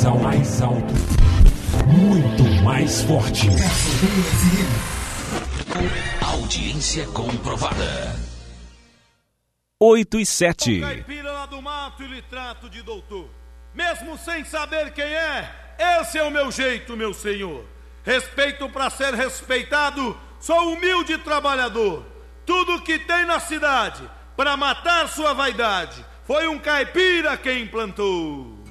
mais alto, muito mais forte. Audiência comprovada. 8 e 7. Caipira lá do mato e lhe trato de doutor. Mesmo sem saber quem é, esse é o meu jeito, meu senhor. Respeito pra ser respeitado, sou humilde trabalhador. Tudo que tem na cidade, pra matar sua vaidade, foi um caipira quem implantou.